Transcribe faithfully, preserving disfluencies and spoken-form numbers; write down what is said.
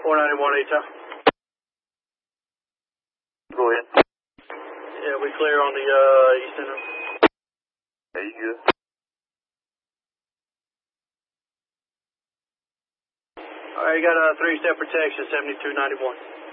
four ninety-one, A T O. Go ahead. Yeah, we clear on the uh, east end. Are you good? Alright, you got a uh, three-step protection, seventy-two ninety-one.